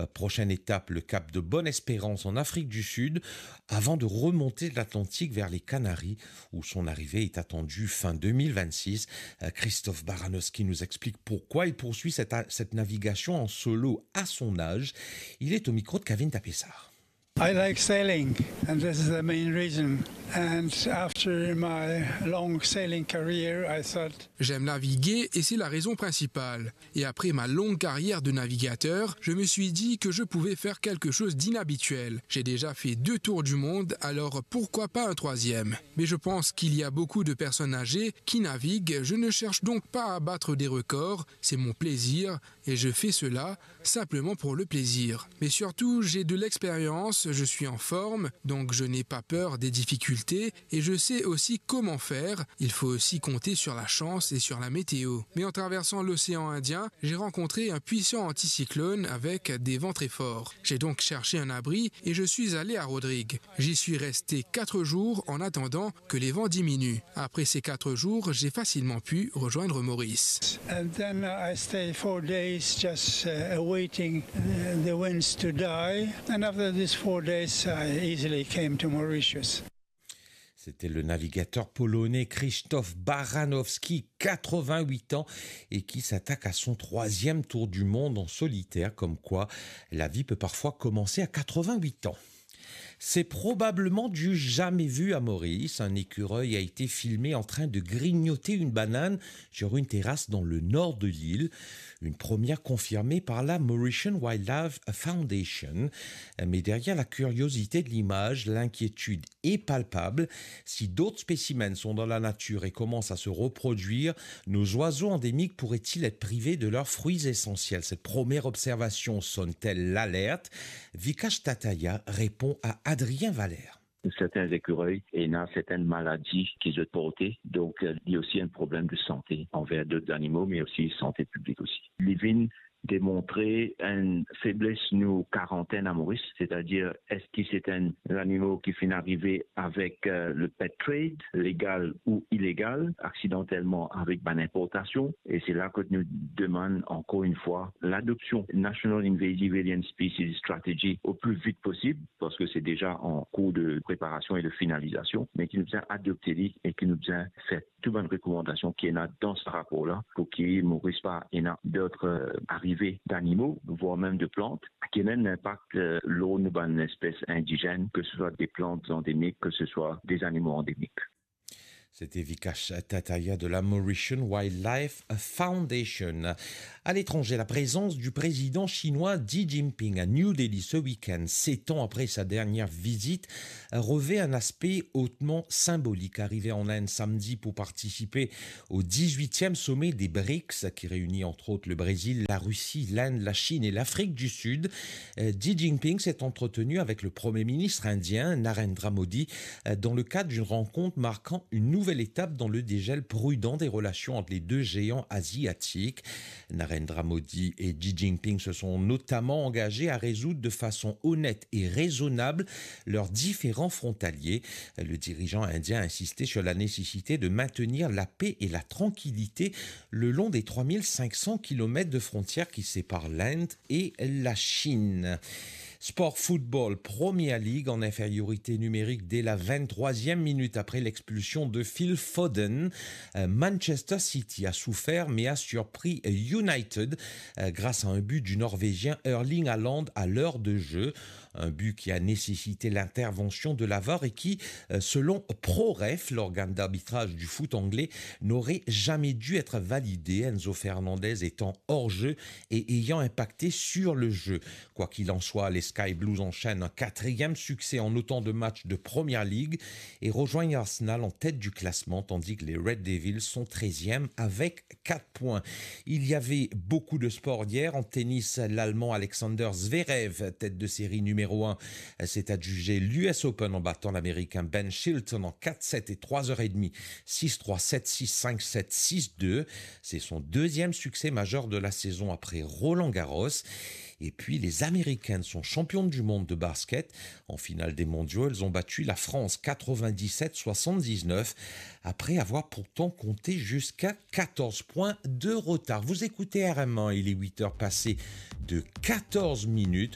Prochaine étape, le cap de Bonne-Espérance en Afrique du Sud, avant de remonter de l'Atlantique vers les Canaries, où son arrivée est attendue fin 2026. Christophe Baranowski nous explique pourquoi il poursuit cette navigation en solo à son âge. Il est au micro de Kevin Tapessar. I like sailing, and this is the main reason. And after my long sailing career, I thought... J'aime naviguer et c'est la raison principale. Et après ma longue carrière de navigateur, je me suis dit que je pouvais faire quelque chose d'inhabituel. J'ai déjà fait 2 tours du monde, alors pourquoi pas un 3e? Mais je pense qu'il y a beaucoup de personnes âgées qui naviguent. Je ne cherche donc pas à battre des records, c'est mon plaisir et je fais cela simplement pour le plaisir. Mais surtout, j'ai de l'expérience, je suis en forme, donc je n'ai pas peur des difficultés et je sais aussi comment faire. Il faut aussi compter sur la chance et sur la météo. Mais en traversant l'océan Indien, j'ai rencontré un puissant anticyclone avec des vents très forts. J'ai donc cherché un abri et je suis allé à Rodrigue. J'y suis resté 4 jours en attendant que les vents diminuent. Après ces 4 jours, j'ai facilement pu rejoindre Maurice. And then I stayed 4 days just awaiting the winds to die. And after these 4 days, I easily came to Mauritius. C'était le navigateur polonais Krzysztof Baranowski, 88 ans, et qui s'attaque à son 3e tour du monde en solitaire, comme quoi la vie peut parfois commencer à 88 ans. C'est probablement du jamais vu à Maurice. Un écureuil a été filmé en train de grignoter une banane sur une terrasse dans le nord de l'île. Une première confirmée par la Mauritian Wildlife Foundation. Mais derrière la curiosité de l'image, l'inquiétude est palpable. Si d'autres spécimens sont dans la nature et commencent à se reproduire, nos oiseaux endémiques pourraient-ils être privés de leurs fruits essentiels? Cette première observation sonne-t-elle l'alerte? Vikash Tataya répond à Adrien Valère. Certains écureuils et ont certaines maladies qu'ils ont portées. Donc, il y a aussi un problème de santé envers d'autres animaux, mais aussi santé publique aussi. Livin démontrer une faiblesse nous quarantaine à Maurice, c'est-à-dire est-ce que c'est un animal qui finit arriver avec le pet trade, légal ou illégal, accidentellement avec une importation, et c'est là que nous demandons encore une fois l'adoption National Invasive Alien Species Strategy au plus vite possible, parce que c'est déjà en cours de préparation et de finalisation, mais qui nous a adopté et qui nous a fait toute bonne recommandation qui est dans ce rapport-là pour qu'il ne mourisse pas et d'autres arrivées d'animaux, voire même de plantes, qui même impactent l'eau d'une espèce indigène, que ce soit des plantes endémiques, que ce soit des animaux endémiques. C'était Vikash Tataya de la Mauritian Wildlife Foundation. À l'étranger, la présence du président chinois Xi Jinping à New Delhi ce week-end, 7 ans après sa dernière visite, revêt un aspect hautement symbolique. Arrivé en Inde samedi pour participer au 18e sommet des BRICS, qui réunit entre autres le Brésil, la Russie, l'Inde, la Chine et l'Afrique du Sud, Xi Jinping s'est entretenu avec le Premier ministre indien Narendra Modi dans le cadre d'une rencontre marquant une nouvelle étape dans le dégel prudent des relations entre les deux géants asiatiques. Narendra Modi et Xi Jinping se sont notamment engagés à résoudre de façon honnête et raisonnable leurs différends frontaliers. Le dirigeant indien a insisté sur la nécessité de maintenir la paix et la tranquillité le long des 3500 km de frontières qui séparent l'Inde et la Chine. Sport football, Premier League en infériorité numérique dès la 23e minute après l'expulsion de Phil Foden. Manchester City a souffert mais a surpris United grâce à un but du Norvégien Erling Haaland à l'heure de jeu. Un but qui a nécessité l'intervention de la VAR et qui, selon ProRef, l'organe d'arbitrage du foot anglais, n'aurait jamais dû être validé, Enzo Fernandez étant hors jeu et ayant impacté sur le jeu. Quoi qu'il en soit, les Sky Blues enchaînent un 4e succès en autant de matchs de Premier League et rejoignent Arsenal en tête du classement, tandis que les Red Devils sont 13e avec 4 points. Il y avait beaucoup de sport hier. En tennis, l'Allemand Alexander Zverev, tête de série numéro 1, s'est adjugé l'US Open en battant l'Américain Ben Shelton en 4-7 et 3h30, 6-3, 7-6, 5-7, 6-2. C'est son 2e succès majeur de la saison après Roland-Garros. Et puis les Américaines sont championnes du monde de basket. En finale des mondiaux, elles ont battu la France 97-79 après avoir pourtant compté jusqu'à 14 points de retard. Vous écoutez RM1, il est 8h passé de 14 minutes.